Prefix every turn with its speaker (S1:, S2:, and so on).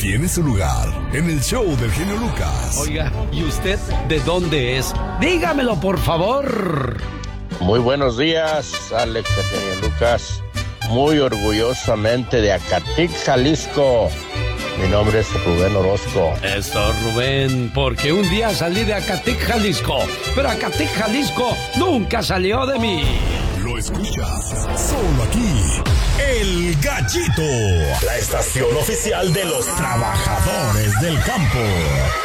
S1: tiene su lugar en el show del genio Lucas.
S2: Oiga, ¿y usted de dónde es? Dígamelo, por favor.
S3: Muy buenos días, Alex, genio Lucas. Muy orgullosamente de Acatic, Jalisco. Mi nombre es Rubén Orozco.
S2: Eso, Rubén, porque un día salí de Acatic, Jalisco, pero Acatic, Jalisco nunca salió de mí.
S1: Lo escuchas solo aquí, El Gallito, la estación oficial de los trabajadores del campo.